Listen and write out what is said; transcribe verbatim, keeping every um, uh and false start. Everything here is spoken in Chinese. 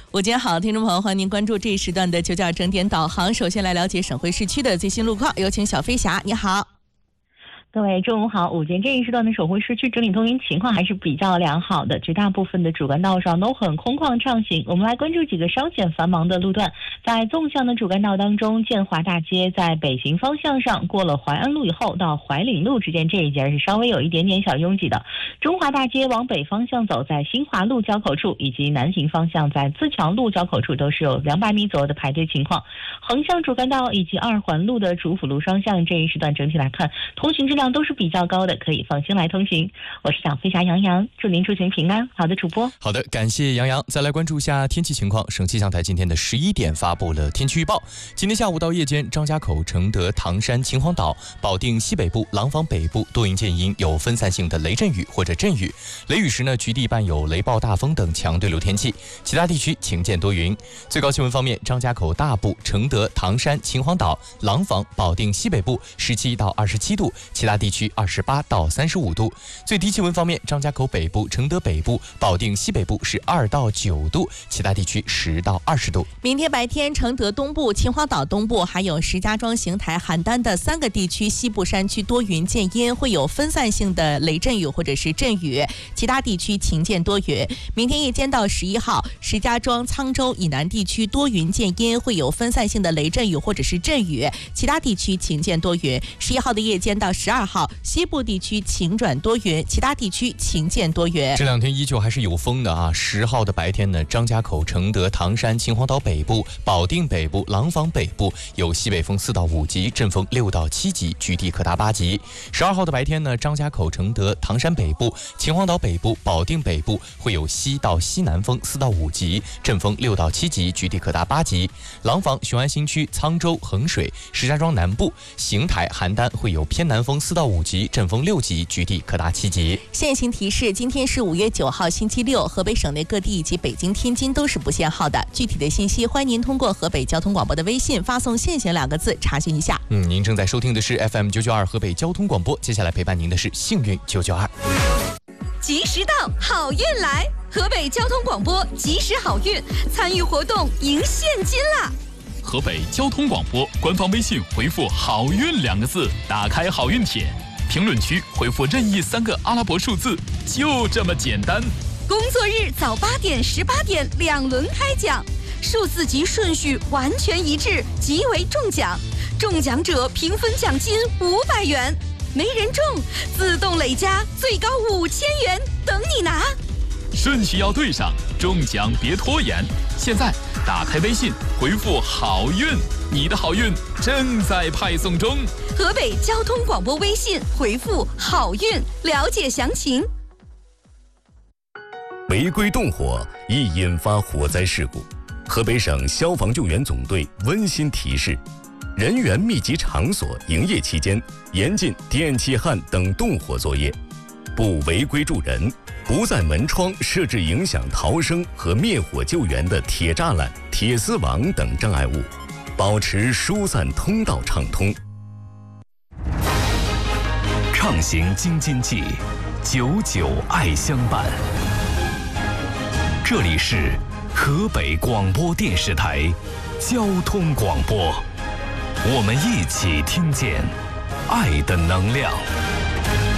午间好，听众朋友，欢迎您关注这一时段的九角整点导航。首先来了解省会市区的最新路况，有请小飞侠，你好。 各位中午好，午间这一时段的省会市区整体通运情况还是比较良好的，绝大部分的主干道上都很空旷畅行。我们来关注几个稍显繁忙的路段。在纵向的主干道当中，建华大街在北行方向上过了淮安路以后到怀岭路之间这一节是稍微有一点点小拥挤的。中华大街往北方向走，在新华路交口处以及南行方向在自强路交口处都是有两百米左右的排队情况。横向主干道以及二环路的主辅路双向这一时段整体来看，通行质量都是比较高的，可以放心来通行。我是小飞侠杨洋，祝您出行平安。好的，主播。 好的，感谢杨洋。再来关注一下天气情况。省气象台今天的十一点发布了天气预报。今天下午到夜间，张家口、承德、唐山、秦皇岛、保定西北部、廊坊北部多云见阴，有分散性的雷阵雨或者阵雨。雷雨时呢，局地伴有雷暴、大风等强对流天气。其他地区晴见多云。最高气温方面，张家口大部、承德、唐山、秦皇岛、廊坊、保定西北部十七到二十七度，其他地区二十八到三十五度。最低气温方面，张家口北部、承德北部、保定西北部是二到九度，其他地区十到二十度。 明天白天，承德东部、秦皇岛东部还有石家庄、邢台、邯郸的三个地区西部山区多云见阴，会有分散性的雷阵雨或者是阵雨，其他地区晴见多云。明天夜间到十一号，石家庄、沧州以南地区多云见阴，会有分散性的雷阵雨或者是阵雨，其他地区晴见多云。十一号的夜间到十二号，西部地区晴转多云，其他地区晴见多云。 这两天依旧还是有风的啊。十号的白天呢，张家口、承德、唐山、秦皇岛北部、保定北部、廊坊北部有西北风四到五级，阵风六到七级，局地可达八级。十二号的白天呢，张家口、承德、唐山北部、秦皇岛北部、保定北部会有西到西南风四到五级，阵风六到七级，局地可达八级。廊坊、雄安新区、沧州、衡水、石家庄南部、邢台、邯郸会有偏南风四到五级，阵风六级，局地可达七级。 限行提示：今天是五月九号星期六，河北省内各地以及北京、天津都是不限号的。具体的信息，欢迎您通过河北交通广播的微信发送“限行”两个字查询一下。 嗯，您正在收听的是 F M 九九二河北交通广播，接下来陪伴您的是幸运九九二。 及时到，好运来！河北交通广播及时好运，参与活动赢现金啦！ 河北交通广播官方微信回复“好运”两个字，打开好运帖，评论区回复任意三个阿拉伯数字，就这么简单。 工作日早八点、十八点两轮开奖，数字及顺序完全一致，即为中奖。中奖者平分奖金五百元，没人中自动累加最高五千元，等你拿。 顺序要对上，中奖别拖延。现在打开微信，回复“好运”，你的好运正在派送中。 河北交通广播微信回复“好运”，了解详情。 违规动火易引发火灾事故，河北省消防救援总队温馨提示：人员密集场所营业期间，严禁电气焊等动火作业，不违规助人，不在门窗设置影响逃生和灭火救援的铁栅栏、铁丝网等障碍物，保持疏散通道畅通。 畅行京津冀，久久爱相伴。这里是河北广播电视台交通广播，我们一起听见爱的能量。